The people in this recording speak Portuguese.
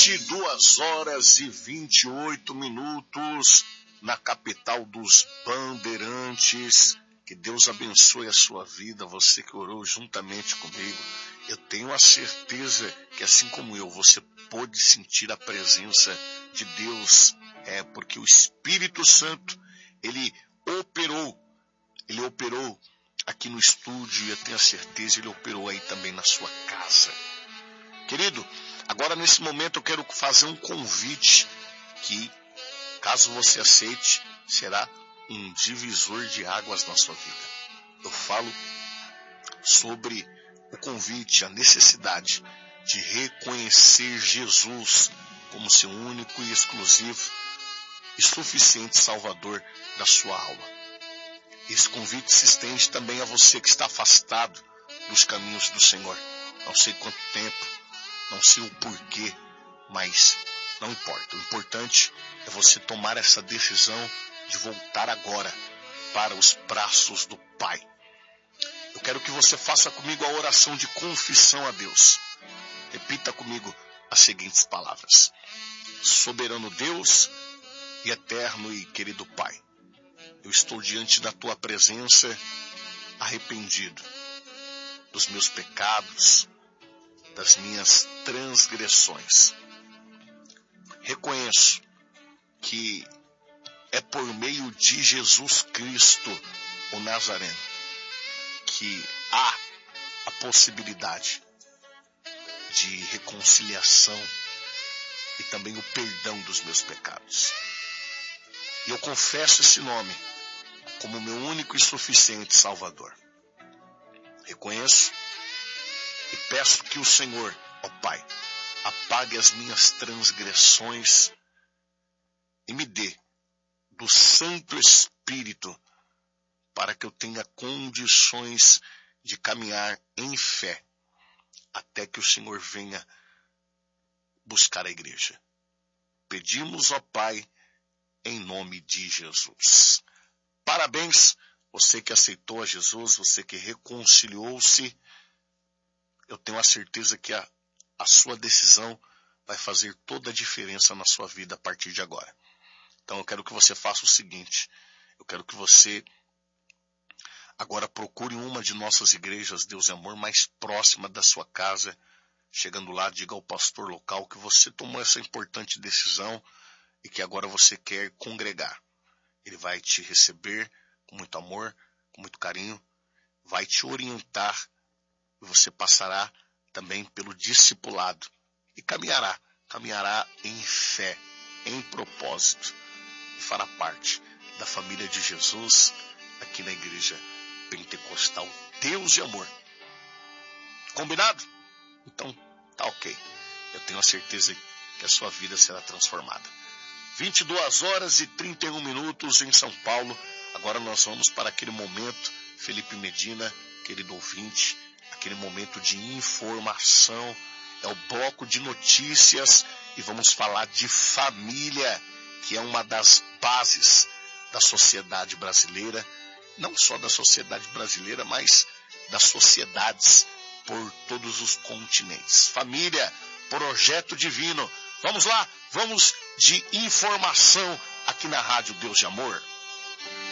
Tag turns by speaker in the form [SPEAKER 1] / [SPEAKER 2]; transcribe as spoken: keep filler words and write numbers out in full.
[SPEAKER 1] vinte e duas horas e vinte e oito minutos na capital dos Bandeirantes. Que Deus abençoe a sua vida, você que orou juntamente comigo. Eu tenho a certeza que, assim como eu, você pôde sentir a presença de Deus, é porque o Espírito Santo, ele operou, ele operou aqui no estúdio, e eu tenho a certeza, ele operou aí também na sua casa. Querido, agora nesse momento eu quero fazer um convite que, caso você aceite, será um divisor de águas na sua vida. Eu falo sobre o convite, a necessidade de reconhecer Jesus como seu único e exclusivo e suficiente Salvador da sua alma. Esse convite se estende também a você que está afastado dos caminhos do Senhor. Não sei quanto tempo, não sei o porquê, mas não importa. O importante é você tomar essa decisão de voltar agora para os braços do Pai. Eu quero que você faça comigo a oração de confissão a Deus. Repita comigo as seguintes palavras: soberano Deus e eterno e querido Pai, eu estou diante da tua presença arrependido dos meus pecados, das minhas transgressões. Reconheço que é por meio de Jesus Cristo, o Nazareno, que há a possibilidade de reconciliação e também o perdão dos meus pecados. E eu confesso esse nome como meu único e suficiente Salvador. Reconheço e peço que o Senhor, ó Pai, apague as minhas transgressões e me dê do Santo Espírito para que eu tenha condições de caminhar em fé até que o Senhor venha buscar a igreja. Pedimos, ó Pai, em nome de Jesus. Parabéns, você que aceitou a Jesus, você que reconciliou-se. Eu tenho a certeza que a, a sua decisão vai fazer toda a diferença na sua vida a partir de agora. Então eu quero que você faça o seguinte: eu quero que você agora procure uma de nossas igrejas Deus e Amor mais próxima da sua casa. Chegando lá, diga ao pastor local que você tomou essa importante decisão e que agora você quer congregar. Ele vai te receber com muito amor, com muito carinho, vai te orientar e você passará também pelo discipulado e caminhará, caminhará em fé, em propósito, e fará parte da família de Jesus aqui na Igreja Pentecostal Deus de Amor. Combinado? Então, tá ok. Eu tenho a certeza que a sua vida será transformada. vinte e duas horas e trinta e um minutos em São Paulo. Agora nós vamos para aquele momento, Felipe Medina, querido ouvinte, aquele momento de informação. É o bloco de notícias e vamos falar de família, que é uma das bases da sociedade brasileira. Não só da sociedade brasileira, mas das sociedades por todos os continentes. Família, projeto divino. Vamos lá, vamos de informação aqui na Rádio Deus de Amor.